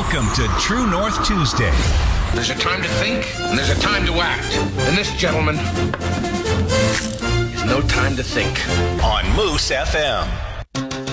Welcome to True North Tuesday. There's a time to think, and there's a time to act. And this, gentlemen, is no time to think. On Moose FM.